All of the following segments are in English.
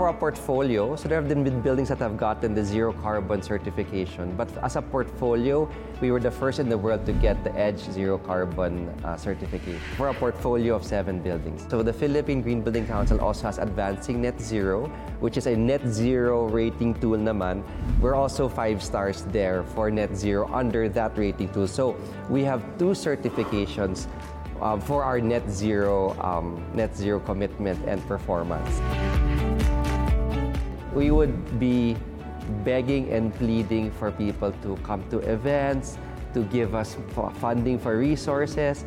for a portfolio, so there have been buildings that have gotten the zero carbon certification. But as a portfolio, we were the first in the world to get the EDGE zero carbon certification for a portfolio of 7 buildings. So the Philippine Green Building Council also has Advancing Net Zero, which is a net zero rating tool naman. We're also 5 stars there for net zero under that rating tool. So we have 2 certifications for our net zero commitment and performance. We would be begging and pleading for people to come to events, to give us funding for resources.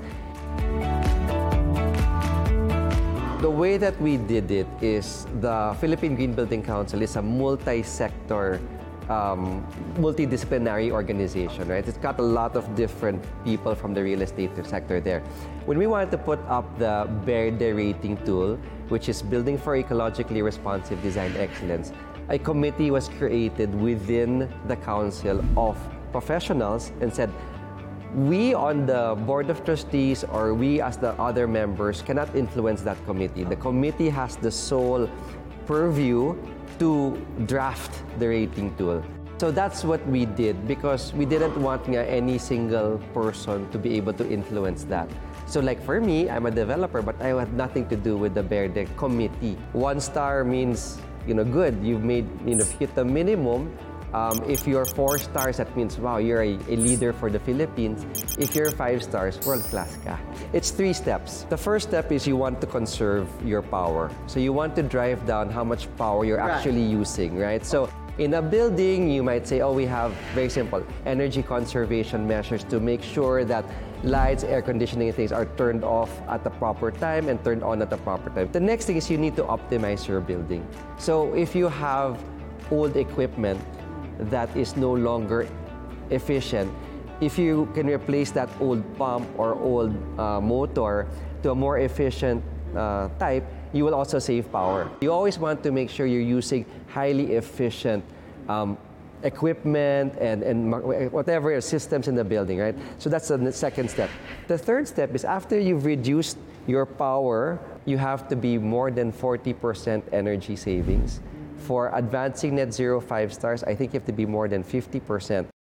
The way that we did it is the Philippine Green Building Council is a multi-sector, multidisciplinary organization, right? It's got a lot of different people from the real estate sector there. When we wanted to put up the BERDE rating tool, which is Building for Ecologically Responsive Design Excellence, a committee was created within the council of professionals and said, we on the board of trustees or we as the other members cannot influence that committee. The committee has the sole purview to draft the rating tool. So that's what we did because we didn't want any single person to be able to influence that. So like for me, I'm a developer, but I had nothing to do with the BERDE committee. 1 star means, good. You've made, hit the minimum. If you're 4 stars, that means, wow, you're a leader for the Philippines. If you're 5 stars, world-class ka. It's 3 steps. The first step is you want to conserve your power. So you want to drive down how much power you're actually using, right? So in a building, you might say, we have, very simple, energy conservation measures to make sure that lights, air conditioning, and things are turned off at the proper time and turned on at the proper time. The next thing is you need to optimize your building. So if you have old equipment that is no longer efficient, if you can replace that old pump or old motor to a more efficient type, you will also save power. You always want to make sure you're using highly efficient equipment and whatever systems in the building, right? So that's the second step. The third step is after you've reduced your power, you have to be more than 40% energy savings. For Advancing Net Zero 5 stars, I think you have to be more than 50%.